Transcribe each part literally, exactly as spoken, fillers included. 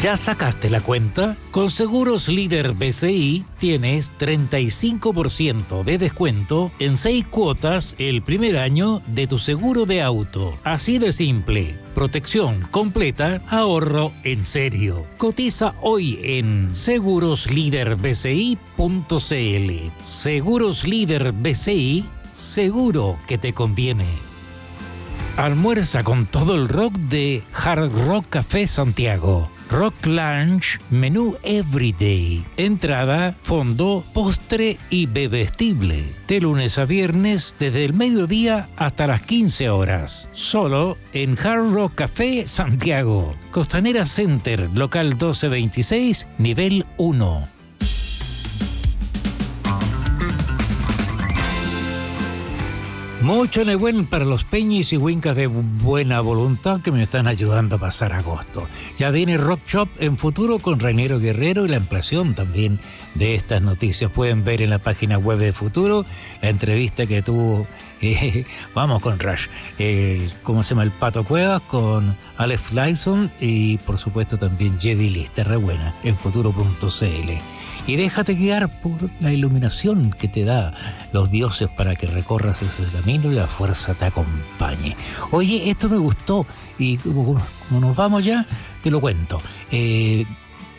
¿Ya sacaste la cuenta? Con Seguros Líder B C I tienes treinta y cinco por ciento de descuento en seis cuotas el primer año de tu seguro de auto. Así de simple. Protección completa, ahorro en serio. Cotiza hoy en seguros líder b c i punto c l. Seguros Líder B C I, seguro que te conviene. Almuerza con todo el rock de Hard Rock Café Santiago. Rock Lunch, menú Everyday. Entrada, fondo, postre y bebestible. De lunes a viernes desde el mediodía hasta las quince horas. Solo en Hard Rock Café Santiago. Costanera Center, local doce veintiséis, nivel uno. Mucho Nehuen para los peñis y huincas de buena voluntad que me están ayudando a pasar agosto. Ya viene Rock Shop en Futuro con Reinero Guerrero y la ampliación también de estas noticias. Pueden ver en la página web de Futuro la entrevista que tuvo, eh, vamos con Rush, eh, ¿cómo se llama? El Pato Cuevas con Alex Lyson y por supuesto también Jedi Lista, re buena, en futuro punto c l. Y déjate guiar por la iluminación que te da los dioses para que recorras ese camino y la fuerza te acompañe. Oye, esto me gustó y como, como nos vamos ya, te lo cuento. Eh,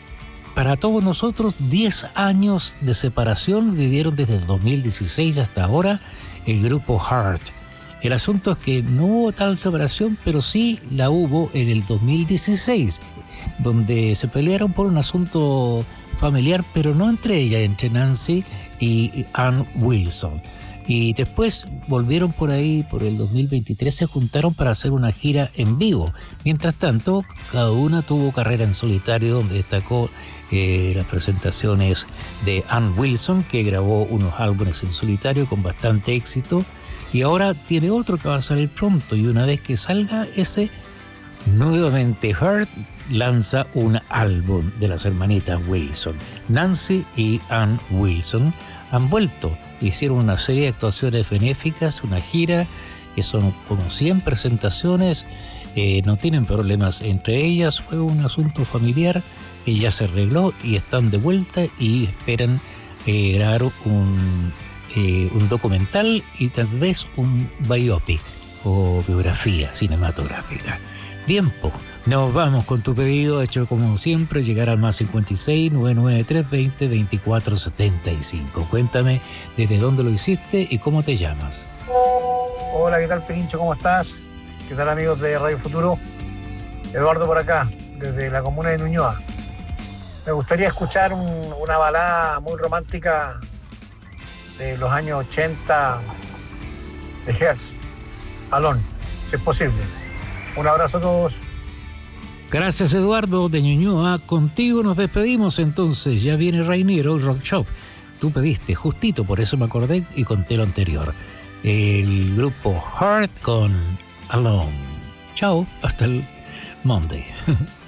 para todos nosotros, diez años de separación vivieron desde el dos mil dieciséis hasta ahora el grupo Heart. El asunto es que no hubo tal separación, pero sí la hubo en el dos mil dieciséis, donde se pelearon por un asunto familiar, pero no entre ellas, entre Nancy y Ann Wilson. Y después volvieron por ahí, por el dos mil veintitrés, se juntaron para hacer una gira en vivo. Mientras tanto, cada una tuvo carrera en solitario, donde destacó eh, las presentaciones de Ann Wilson, que grabó unos álbumes en solitario con bastante éxito, y ahora tiene otro que va a salir pronto, y una vez que salga ese, nuevamente Heart lanza un álbum de las hermanitas Wilson. Nancy y Ann Wilson han vuelto, hicieron una serie de actuaciones benéficas, una gira que son como cien presentaciones, eh, no tienen problemas entre ellas, fue un asunto familiar que ya se arregló y están de vuelta y esperan eh, grabar un, eh, un documental y tal vez un biopic o biografía cinematográfica. Tiempo. Nos vamos con tu pedido hecho como siempre, llegar al más cincuenta y seis, nueve nueve tres, veinte, veinticuatro setenta y cinco. Cuéntame desde dónde lo hiciste y cómo te llamas. Hola, ¿qué tal, Pirincho? ¿Cómo estás? ¿Qué tal, amigos de Radio Futuro? Eduardo por acá, desde la comuna de Ñuñoa. Me gustaría escuchar un, una balada muy romántica de los años ochenta de Hertz, Alone, si es posible. Un abrazo a todos. Gracias, Eduardo de Ñuñoa. Contigo nos despedimos entonces. Ya viene Reinero, Rock Shop. Tú pediste justito, por eso me acordé y conté lo anterior. El grupo Heart con Alone. Chao, hasta el Monday.